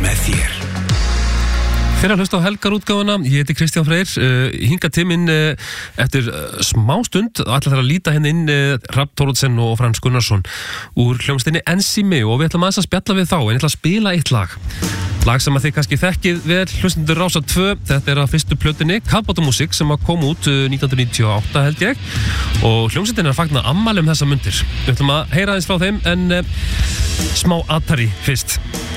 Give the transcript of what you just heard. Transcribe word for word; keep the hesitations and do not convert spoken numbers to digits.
með þér. Fyrir að hlusta á helgarútgáfuna, ég heiti Kristján Freyr, uh, hinga tíminn uh, eftir uh, smá stund, ætla þær að líta henni inn uh, Hrafn Thoroddsen og Frans Gunnarsson úr hljómsveitinni Ensími og við ætlum aðeins að spjalla við þá, en ég ætla að spila eitt lag. Lag sem að þið kannski þekkið vel, hlustendur Rásar tvö, þetta er að fyrstu plötunni, Kafbátamúsík, sem að kom út uh, nítján hundruð níutíu og átta held ég, og hljómsveitin er að fagna afmæli um þessa mundir. Við ætlum að heyra aðeins frá þeim, en uh, smá aðtari fyrst.